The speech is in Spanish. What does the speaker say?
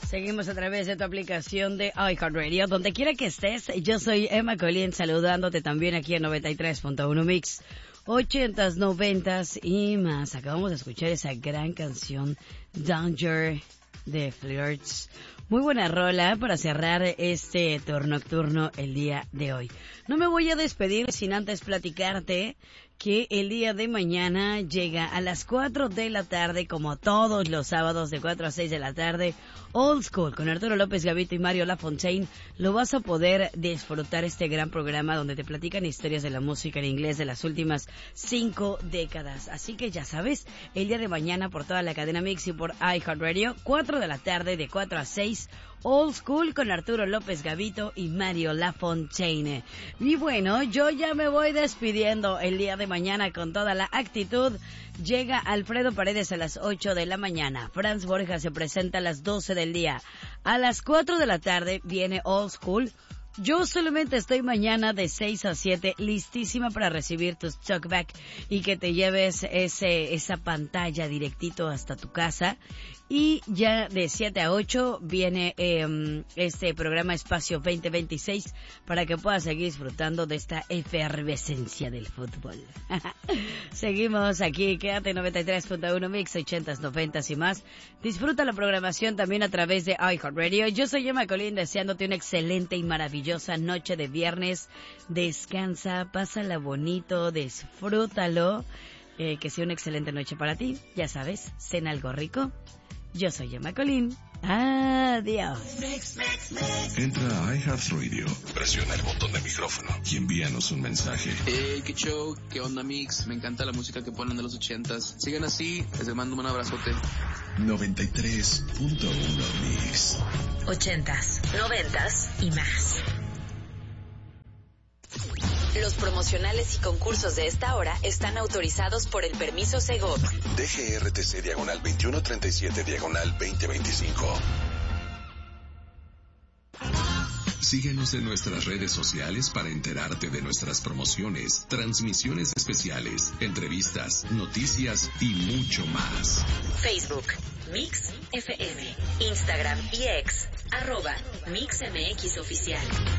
Seguimos a través de tu aplicación de iHeartRadio. Donde quiera que estés, yo soy Emma Colín, saludándote también aquí en 93.1 Mix. 80s, 90s y más. Acabamos de escuchar esa gran canción, Danger, de Flirts. Muy buena rola para cerrar este tour nocturno el día de hoy. No me voy a despedir sin antes platicarte que el día de mañana llega a las 4 de la tarde, como todos los sábados de 4 a 6 de la tarde, Old School, con Arturo López Gavito y Mario Lafontaine. Lo vas a poder disfrutar este gran programa donde te platican historias de la música en inglés de las últimas 5 décadas. Así que ya sabes, el día de mañana por toda la cadena Mix y por iHeartRadio, 4 de la tarde, de 4 a 6, Old School con Arturo López Gavito y Mario Lafontaine. Y bueno, yo ya me voy despidiendo el día de mañana con toda la actitud. Llega Alfredo Paredes a las 8 de la mañana. Franz Borja se presenta a las 12 del día. A las 4 de la tarde viene Old School. Yo solamente estoy mañana de 6 a 7 listísima para recibir tus talkback y que te lleves esa pantalla directito hasta tu casa. Y ya de 7 a 8 viene este programa Espacio 2026 para que puedas seguir disfrutando de esta efervescencia del fútbol. Seguimos aquí, quédate 93.1 Mix, 80s, 90s y más. Disfruta la programación también a través de iHeartRadio. Yo soy Emma Colín, deseándote una excelente y maravillosa noche de viernes. Descansa, pásala bonito, disfrútalo. Que sea una excelente noche para ti. Ya sabes, cena algo rico. Yo soy Emma Colín. Adiós. Entra a iHeartRadio, presiona el botón de micrófono y envíanos un mensaje. Hey, qué show, qué onda Mix, me encanta la música que ponen de los 80s. Sigan así, les mando un abrazote. 93.1 Mix. 80s, 90s y más. Los promocionales y concursos de esta hora están autorizados por el permiso Segov. DGRTC /2137/2025. Síguenos en nuestras redes sociales para enterarte de nuestras promociones, transmisiones especiales, entrevistas, noticias y mucho más. Facebook, Mix FM, Instagram y X, @MixMX Oficial.